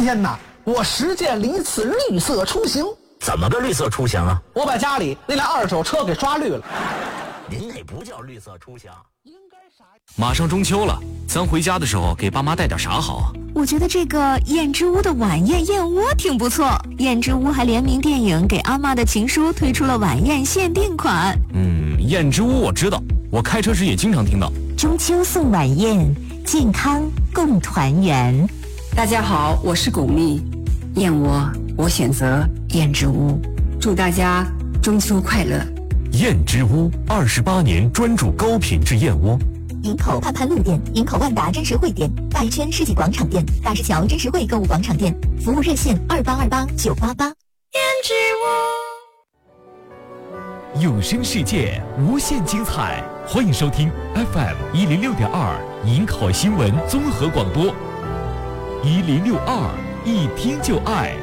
天呐，我实践了一次绿色出行。 怎么个绿色出行啊？ 我把家里那辆二手车给刷绿了。 您那不叫绿色出行。 马上中秋了，咱回家的时候给爸妈带点啥好啊？ 我觉得这个燕之屋的晚宴燕窝挺不错。燕之屋还联名电影《给阿嬷的情书》推出了晚宴限定款。 燕之屋我知道，我开车时也经常听到。 中秋送晚宴，健康共团圆。 大家好，我是巩俐，燕窝我选择燕之屋，祝大家中秋快乐。 燕之屋28年专注高品质燕窝。 营口盼盼路店、营口万达真实汇店、大一圈世纪广场店、大石桥真实汇购物广场店，服务热线2828-988。 燕之屋，有声世界无限精彩，欢迎收听 FM 106.2营口新闻综合广播，1062一听就爱。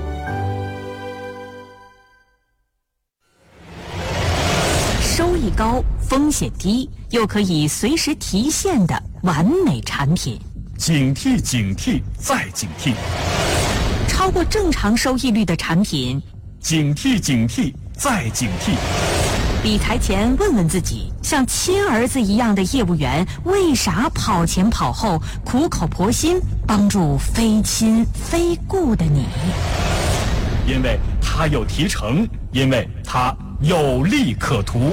收益高，风险低，又可以随时提现的完美产品。 警惕警惕再警惕， 超过正常收益率的产品。 警惕警惕再警惕。 理财前问问自己，像亲儿子一样的业务员为啥跑前跑后，苦口婆心帮助非亲非故的你？ 因为他有提成，因为他有利可图。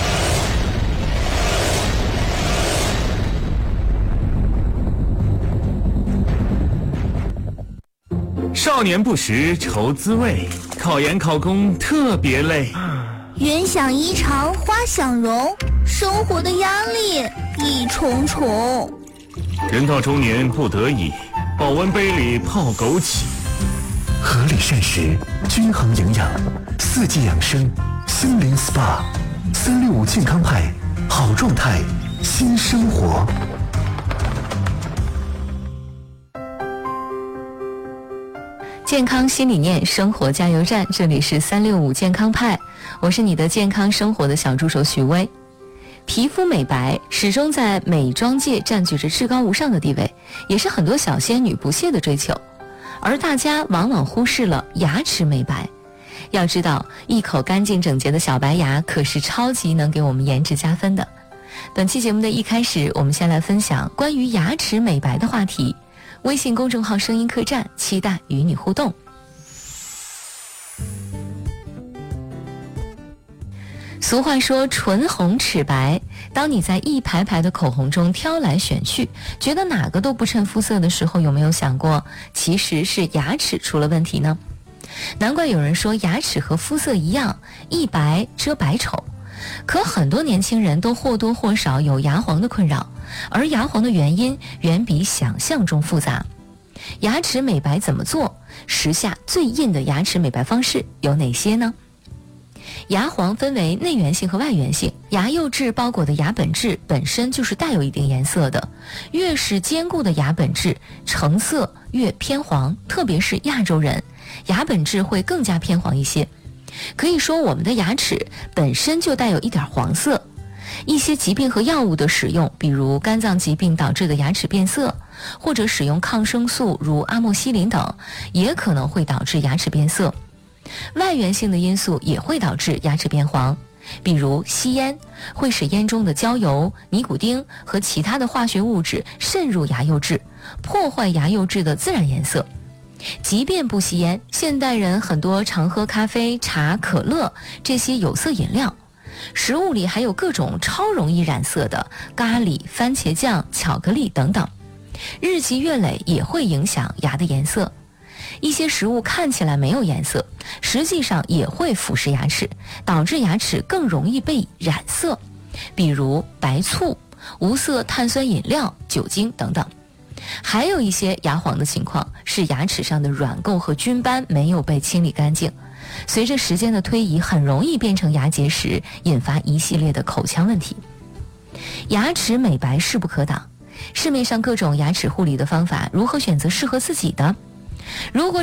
少年不识愁滋味，考研考公特别累。 园想衣裳花想容，生活的压力一重重。 人到中年不得已，保温杯里泡枸杞。合理膳食，均衡营养，四季养生，心灵 SPA，365健康派，好状态，新生活。 健康新理念，生活加油站，这里是365健康派，我是你的健康生活的小助手许巍。皮肤美白始终在美妆界占据着至高无上的地位，也是很多小仙女不懈的追求，而大家往往忽视了牙齿美白。要知道，一口干净整洁的小白牙可是超级能给我们颜值加分的。本期节目的一开始，我们先来分享关于牙齿美白的话题。微信公众号声音客栈，期待与你互动。俗话说唇红齿白，当你在一排排的口红中挑来选去，觉得哪个都不衬肤色的时候，有没有想过其实是牙齿出了问题呢？难怪有人说牙齿和肤色一样，一白遮百丑。可很多年轻人都或多或少有牙黄的困扰，而牙黄的原因远比想象中复杂。牙齿美白怎么做？时下最硬的牙齿美白方式有哪些呢？牙黄分为内源性和外源性，牙釉质包裹的牙本质本身就是带有一定颜色的，越是坚固的牙本质，成色越偏黄，特别是亚洲人，牙本质会更加偏黄一些。可以说我们的牙齿本身就带有一点黄色，一些疾病和药物的使用，比如肝脏疾病导致的牙齿变色，或者使用抗生素如阿莫西林等，也可能会导致牙齿变色。外源性的因素也会导致牙齿变黄，比如吸烟会使烟中的焦油、尼古丁和其他的化学物质渗入牙釉质，破坏牙釉质的自然颜色。即便不吸烟，现代人很多常喝咖啡、茶、可乐这些有色饮料，食物里还有各种超容易染色的咖喱、番茄酱、巧克力等等，日积月累也会影响牙的颜色。一些食物看起来没有颜色，实际上也会腐蚀牙齿，导致牙齿更容易被染色，比如白醋、无色碳酸饮料、酒精等等。还有一些牙黄的情况是牙齿上的软垢和菌斑没有被清理干净，随着时间的推移，很容易变成牙结石，引发一系列的口腔问题。牙齿美白势不可挡，市面上各种牙齿护理的方法，如何选择适合自己的？如果